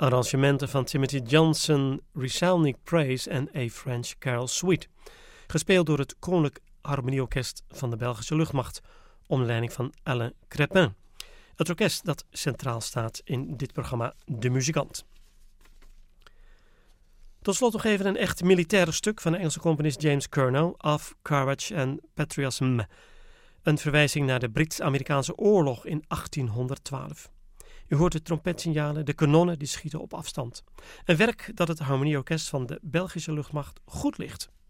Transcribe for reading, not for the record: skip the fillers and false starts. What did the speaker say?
Arrangementen van Timothy Johnson, Resounding Praise en A French Carol Suite. Gespeeld door het Koninklijk Harmonieorkest van de Belgische Luchtmacht onder leiding van Alain Crépin. Het orkest dat centraal staat in dit programma De Muzikant. Tot slot nog even een echt militaire stuk van de Engelse componist James Curnow, Of Courage and Patriotism. Een verwijzing naar de Brits-Amerikaanse oorlog in 1812. U hoort de trompetsignalen, de kanonnen die schieten op afstand. Een werk dat het harmonieorkest van de Belgische Luchtmacht goed ligt.